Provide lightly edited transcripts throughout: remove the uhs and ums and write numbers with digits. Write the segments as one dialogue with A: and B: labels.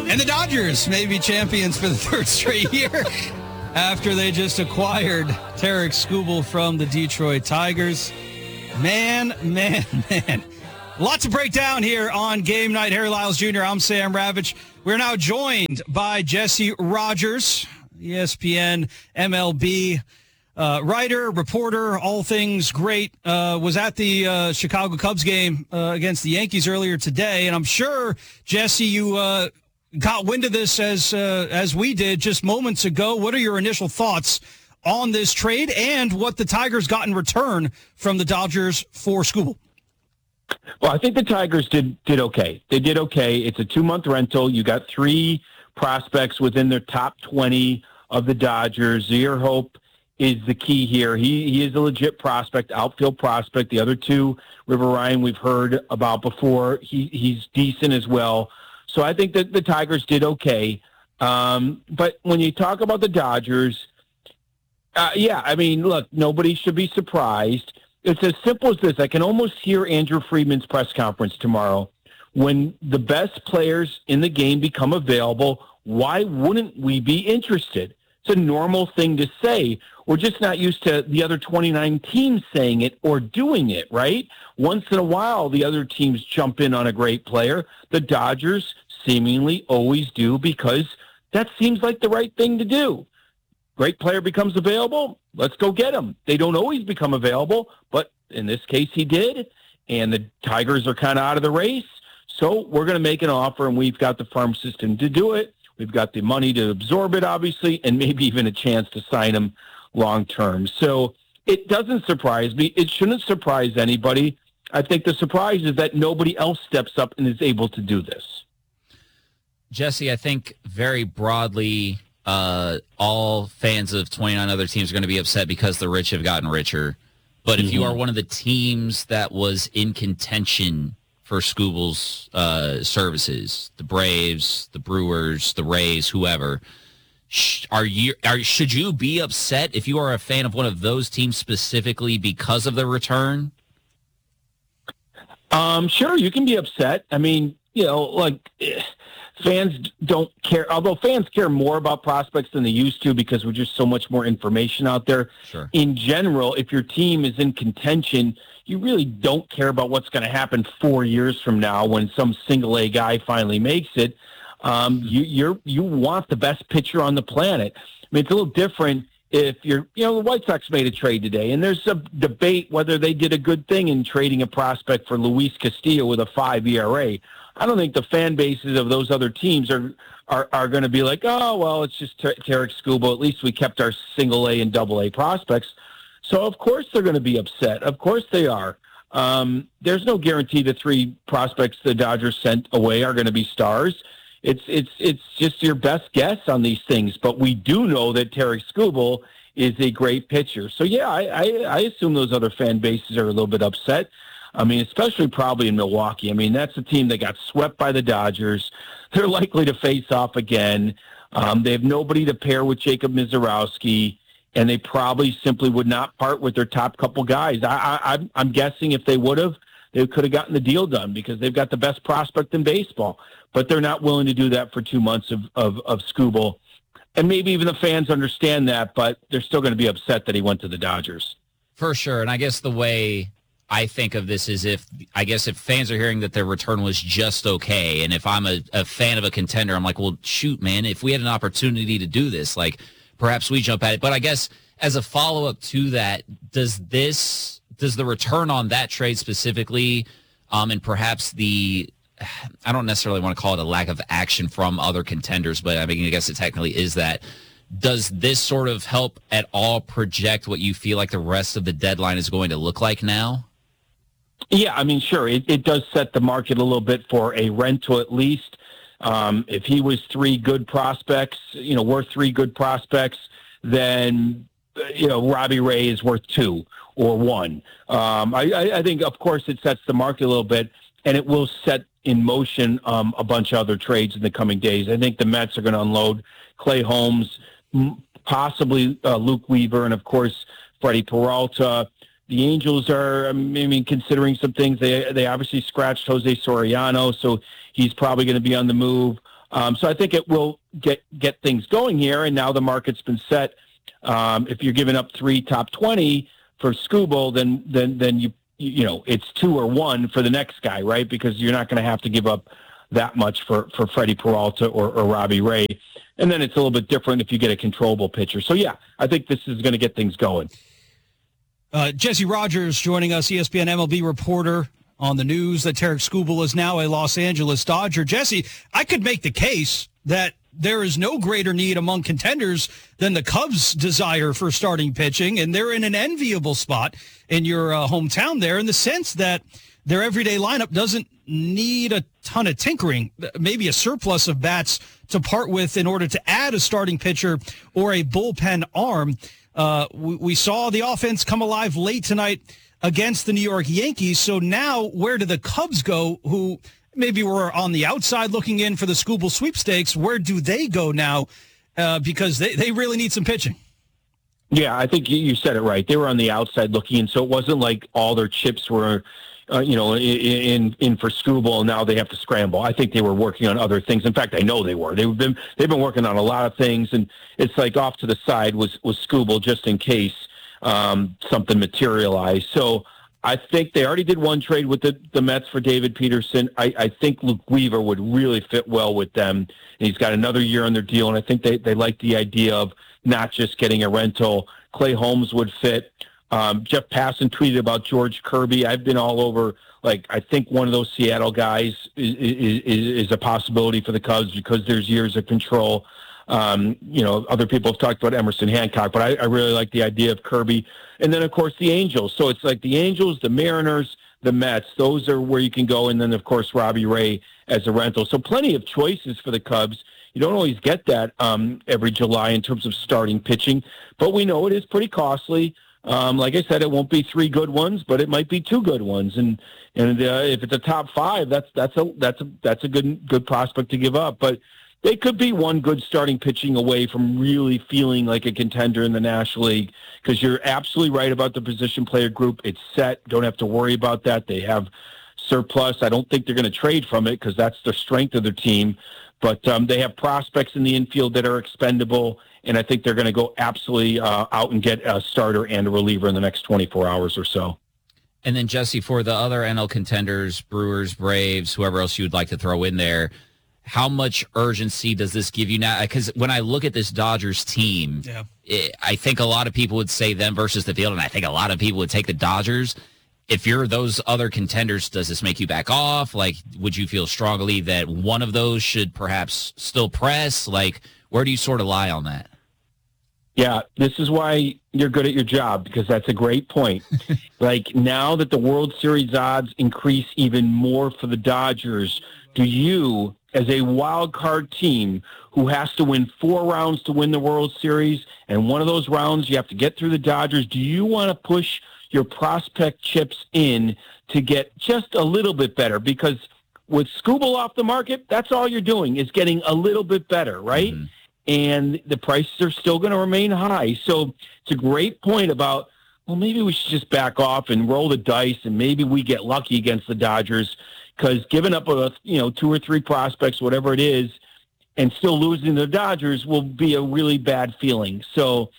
A: And the Dodgers may be champions for the third straight year after they just acquired Tarik Skubal from the Detroit Tigers. Man. Lots to break down here on Game Night. Harry Lyles Jr., I'm Sam Ravitch. We're now joined by Jesse Rogers, ESPN MLB writer, reporter, all things great. Was at the Chicago Cubs game against the Yankees earlier today, and I'm sure, Jesse, you got wind of this as we did just moments ago. What are your initial thoughts on this trade and what the Tigers got in return from the Dodgers for Skubal?
B: Well, I think the Tigers did okay. They did okay. It's a 2-month rental. You got 3 prospects within their top 20 of the Dodgers. Zahir Hope is the key here. He is a legit prospect, outfield prospect. The other 2, River Ryan, we've heard about before. He's decent as well. So I think that the Tigers did okay. But when you talk about the Dodgers, look, nobody should be surprised. It's as simple as this. I can almost hear Andrew Friedman's press conference tomorrow. When the best players in the game become available, why wouldn't we be interested? It's a normal thing to say. We're just not used to the other 29 teams saying it or doing it, right? Once in a while, the other teams jump in on a great player. The Dodgers seemingly always do because that seems like the right thing to do. Great player becomes available, let's go get him. They don't always become available, but in this case he did, and the Tigers are kind of out of the race. So we're going to make an offer, and we've got the farm system to do it. We've got the money to absorb it, obviously, and maybe even a chance to sign him long term. So it doesn't surprise me. It shouldn't surprise anybody. I think the surprise is that nobody else steps up and is able to do this.
C: Jesse, I think very broadly, all fans of 29 other teams are going to be upset because the rich have gotten richer. But if you are one of the teams that was in contention for Skubal's services, the Braves, the Brewers, the Rays, whoever, should you be upset if you are a fan of one of those teams specifically because of the return?
B: Sure, you can be upset. I mean, fans don't care, although fans care more about prospects than they used to because we're just so much more information out there.
C: Sure.
B: In general, if your team is in contention, you really don't care about what's going to happen 4 years from now when some single-A guy finally makes it. You want the best pitcher on the planet. I mean, it's a little different if the White Sox made a trade today, and there's a debate whether they did a good thing in trading a prospect for Luis Castillo with a 5 ERA. I don't think the fan bases of those other teams are going to be like, oh, well, it's just Tarik Skubal. At least we kept our single-A and double-A prospects. So, of course, they're going to be upset. Of course they are. There's no guarantee the 3 prospects the Dodgers sent away are going to be stars. It's just your best guess on these things. But we do know that Tarik Skubal is a great pitcher. So, yeah, I assume those other fan bases are a little bit upset. I mean, especially probably in Milwaukee. I mean, that's a team that got swept by the Dodgers. They're likely to face off again. They have nobody to pair with Jacob Misiorowski, and they probably simply would not part with their top couple guys. I'm guessing if they would have, they could have gotten the deal done because they've got the best prospect in baseball. But they're not willing to do that for 2 months of Skubal. And maybe even the fans understand that, but they're still going to be upset that he went to the Dodgers.
C: For sure. And I guess the way I think of this is if fans are hearing that their return was just okay, and if I'm a fan of a contender, I'm like, well, shoot, man, if we had an opportunity to do this, like perhaps we jump at it. But I guess as a follow-up to that, does the return on that trade specifically, and perhaps I don't necessarily want to call it a lack of action from other contenders, but I mean, I guess it technically is that. Does this sort of help at all project what you feel like the rest of the deadline is going to look like now?
B: Yeah, I mean, sure. It does set the market a little bit for a rental at least. If he was 3 good prospects, worth 3 good prospects, then, Robbie Ray is worth 2 or 1. I think, of course, it sets the market a little bit, and it will set in motion a bunch of other trades in the coming days. I think the Mets are going to unload Clay Holmes, possibly Luke Weaver, and, of course, Freddie Peralta. The Angels are, considering some things. They obviously scratched Jose Soriano, so he's probably going to be on the move. So I think it will get things going here, and now the market's been set. If you're giving up 3 top 20 for Skubal, then you know it's 2 or 1 for the next guy, right? Because you're not going to have to give up that much for Freddie Peralta or Robbie Ray. And then it's a little bit different if you get a controllable pitcher. So, yeah, I think this is going to get things going.
A: Jesse Rogers joining us, ESPN MLB reporter on the news that Tarik Skubal is now a Los Angeles Dodger. Jesse, I could make the case that there is no greater need among contenders than the Cubs' desire for starting pitching, and they're in an enviable spot in your hometown there in the sense that their everyday lineup doesn't need a ton of tinkering, maybe a surplus of bats to part with in order to add a starting pitcher or a bullpen arm. We saw the offense come alive late tonight against the New York Yankees. So now where do the Cubs go, who maybe were on the outside looking in for the Skubal sweepstakes? Where do they go now? Because they really need some pitching.
B: Yeah, I think you said it right. They were on the outside looking in, so it wasn't like all their chips were in for Skubal, and now they have to scramble. I think they were working on other things. In fact, I know they were. They've been working on a lot of things, and it's like off to the side was Skubal just in case something materialized. So I think they already did one trade with the Mets for David Peterson. I think Luke Weaver would really fit well with them. And he's got another year on their deal, and I think they like the idea of not just getting a rental. Clay Holmes would fit. Jeff Passan tweeted about George Kirby. I've been all over, I think one of those Seattle guys is a possibility for the Cubs because there's years of control. Other people have talked about Emerson Hancock, but I really like the idea of Kirby. And then, of course, the Angels. So it's like the Angels, the Mariners, the Mets. Those are where you can go. And then, of course, Robbie Ray as a rental. So plenty of choices for the Cubs. You don't always get that every July in terms of starting pitching, but we know it is pretty costly. Like I said, it won't be 3 good ones, but it might be 2 good ones. And if it's a top 5, that's a good prospect to give up. But they could be one good starting pitching away from really feeling like a contender in the National League, because you're absolutely right about the position player group. It's set. Don't have to worry about that. They have surplus. I don't think they're going to trade from it because that's the strength of their team. But they have prospects in the infield that are expendable, and I think they're going to go absolutely out and get a starter and a reliever in the next 24 hours or so.
C: And then, Jesse, for the other NL contenders, Brewers, Braves, whoever else you would like to throw in there, how much urgency does this give you now? Because when I look at this Dodgers team, I think a lot of people would say them versus the field, and I think a lot of people would take the Dodgers. If you're those other contenders, does this make you back off? Would you feel strongly that one of those should perhaps still press? Where do you sort of lie on that?
B: Yeah, this is why you're good at your job, because that's a great point. Now that the World Series odds increase even more for the Dodgers, do you, as a wild card team who has to win 4 rounds to win the World Series, and one of those rounds you have to get through the Dodgers, do you want to push your prospect chips in to get just a little bit better? Because with Skubal off the market, that's all you're doing is getting a little bit better, right? Mm-hmm. And the prices are still going to remain high. So it's a great point about, well, maybe we should just back off and roll the dice, and maybe we get lucky against the Dodgers, because giving up 2 or 3 prospects, whatever it is, and still losing the Dodgers will be a really bad feeling. So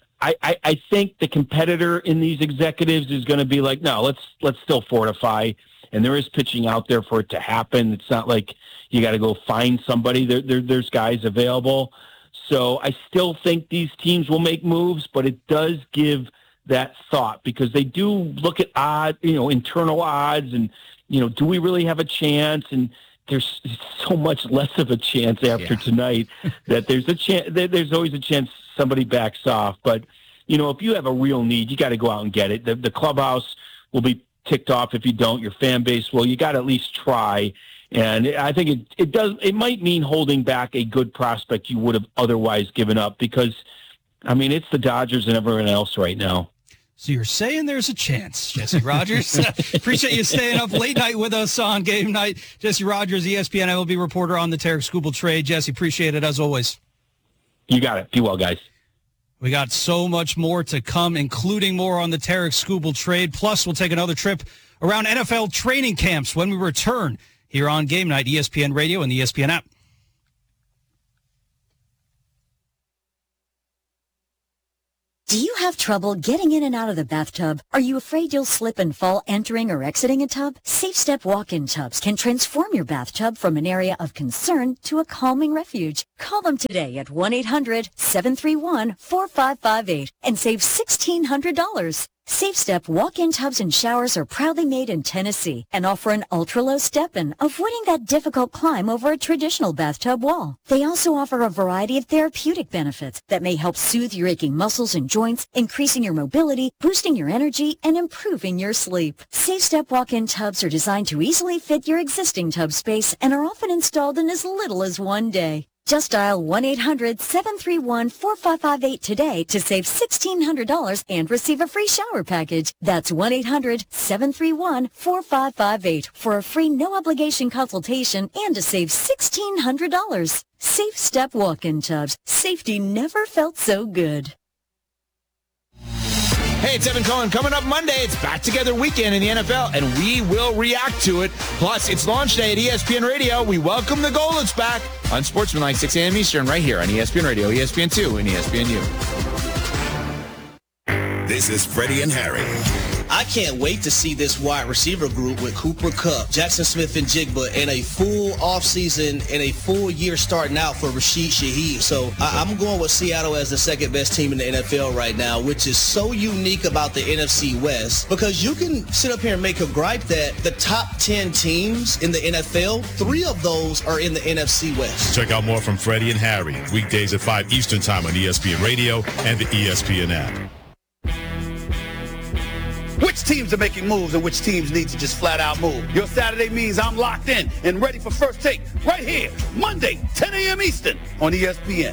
B: I think the competitor in these executives is going to be like, no, let's still fortify. And there is pitching out there for it to happen. It's not like you got to go find somebody. There's guys available. So I still think these teams will make moves, but it does give that thought, because they do look at internal odds, and do we really have a chance? And there's so much less of a chance after tonight that there's a chance. There's always a chance somebody backs off. But if you have a real need, you got to go out and get it. The clubhouse will be ticked off if you don't. Your fan base will. You got to at least try. And I think it does. It might mean holding back a good prospect you would have otherwise given up, because, it's the Dodgers and everyone else right now.
A: So you're saying there's a chance, Jesse Rogers. Appreciate you staying up late night with us on game night. Jesse Rogers, ESPN MLB reporter on the Tarik Skubal trade. Jesse, appreciate it as always.
B: You got it. Be well, guys.
A: We got so much more to come, including more on the Tarik Skubal trade. Plus, we'll take another trip around NFL training camps when we return here on Game Night, ESPN Radio and the ESPN app.
D: Do you have trouble getting in and out of the bathtub? Are you afraid you'll slip and fall entering or exiting a tub? Safe Step walk-in tubs can transform your bathtub from an area of concern to a calming refuge. Call them today at 1-800-731-4558 and save $1,600. Safe Step walk-in tubs and showers are proudly made in Tennessee and offer an ultra-low step-in, avoiding that difficult climb over a traditional bathtub wall. They also offer a variety of therapeutic benefits that may help soothe your aching muscles and joints, increasing your mobility, boosting your energy, and improving your sleep. Safe Step walk-in tubs are designed to easily fit your existing tub space and are often installed in as little as one day. Just dial 1-800-731-4558 today to save $1,600 and receive a free shower package. That's 1-800-731-4558 for a free no-obligation consultation and to save $1,600. Safe Step walk-in tubs. Safety never felt so good.
E: Hey, it's Evan Cohen. Coming up Monday, it's Back Together Weekend in the NFL, and we will react to it. Plus, it's launch day at ESPN Radio. We welcome the Goldens back on Sportsmanlike, 6 a.m. Eastern, right here on ESPN Radio, ESPN2, and ESPNU.
F: This is Freddie and Harry.
G: I can't wait to see this wide receiver group with Cooper Kupp, Jackson Smith-Njigba, and a full offseason and a full year starting out for Rashid Shaheed. So I'm going with Seattle as the second best team in the NFL right now, which is so unique about the NFC West, because you can sit up here and make a gripe that the top 10 teams in the NFL, 3 of those are in the NFC West.
F: Check out more from Freddie and Harry, weekdays at 5 Eastern Time on ESPN Radio and the ESPN app.
H: Which teams are making moves and which teams need to just flat out move? Your Saturday means I'm locked in and ready for First Take right here, Monday, 10 a.m. Eastern on ESPN.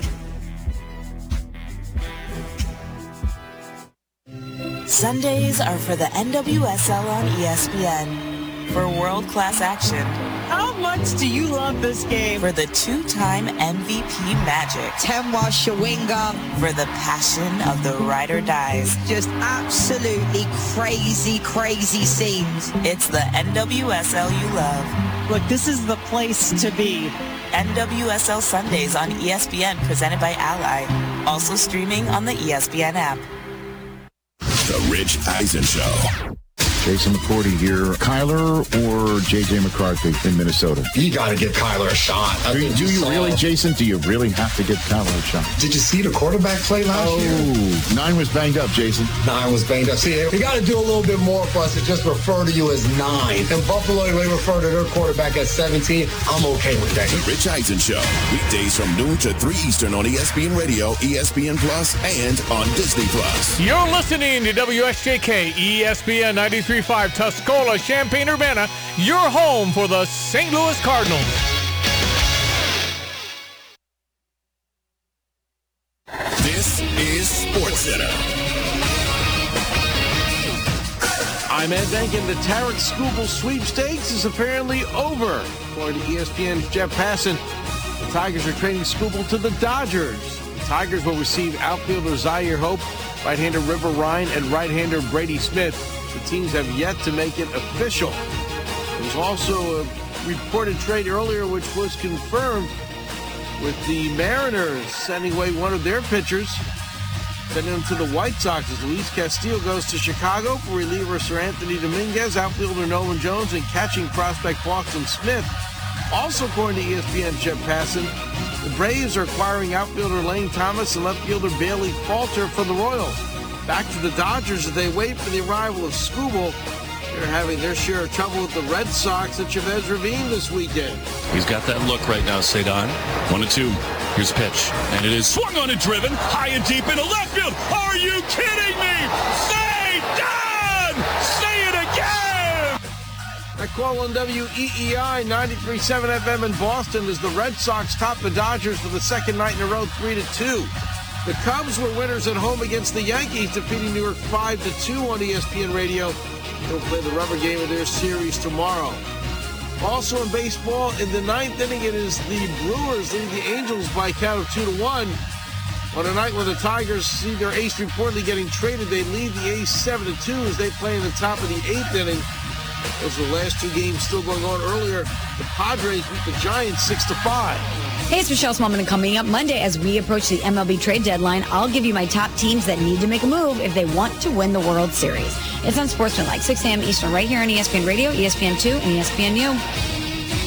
I: Sundays are for the NWSL on ESPN. For world-class action.
J: How much do you love this game?
I: For the 2-time MVP magic.
J: Temwa Shawinga.
I: For the passion of the ride or dies.
J: Just absolutely crazy, crazy scenes.
I: It's the NWSL you love.
J: Look, this is the place to be.
I: NWSL Sundays on ESPN, presented by Ally. Also streaming on the ESPN app.
F: The Rich Eisen Show.
K: Jason McCourty here. Kyler or J.J. McCarthy in Minnesota?
L: You got to give Kyler a shot.
K: Do you really, Jason? Do you really have to give Kyler a shot?
L: Did you see the quarterback play last year?
K: 9 was banged up, Jason.
L: 9 was banged up. See, you got to do a little bit more for us to just refer to you as 9. And Buffalo, they refer to their quarterback as 17. I'm okay with that.
F: The Rich Eisen Show. Weekdays from noon to 3 Eastern on ESPN Radio, ESPN Plus, and on Disney Plus.
M: You're listening to WSJK ESPN 93.5 Tuscola, Champaign-Urbana, your home for the St. Louis Cardinals.
F: This is SportsCenter.
N: I'm Ed Benkin. The Tarek Skubal sweepstakes is apparently over. According to ESPN's Jeff Passan, the Tigers are trading Skubal to the Dodgers. The Tigers will receive outfielder Zaire Hope, right-hander River Ryan, and right-hander Brady Smith. The teams have yet to make it official. There's also a reported trade earlier which was confirmed with the Mariners sending away one of their pitchers, sending him to the White Sox as Luis Castillo goes to Chicago for reliever Sir Anthony Dominguez, outfielder Nolan Jones, and catching prospect Boston Smith. Also, according to ESPN Jeff Passan, the Braves are acquiring outfielder Lane Thomas and left fielder Bailey Falter from the Royals. Back to the Dodgers as they wait for the arrival of Skubal. They're having their share of trouble with the Red Sox at Chavez Ravine this weekend.
O: He's got that look right now, Cedon. 1-2. Here's a pitch. And it is swung on and driven high and deep into left field. Are you kidding me? Cedon! Say it again!
N: I call on WEEI 93.7 FM in Boston as the Red Sox top the Dodgers for the second night in a row, 3-2. The Cubs were winners at home against the Yankees, defeating New York 5-2 on ESPN Radio. They'll play the rubber game of their series tomorrow. Also in baseball, in the 9th inning, it is the Brewers leading the Angels by a count of 2-1. On a night where the Tigers see their ace reportedly getting traded, they lead the A's 7-2 as they play in the top of the 8th inning. Those are the last two games still going on. Earlier, the Padres beat the Giants 6-5.
P: Hey, it's Michelle Smallman, and coming up Monday as we approach the MLB trade deadline, I'll give you my top teams that need to make a move if they want to win the World Series. It's on Sportsmanlike, 6 a.m. Eastern, right here on ESPN Radio, ESPN2, and ESPNU.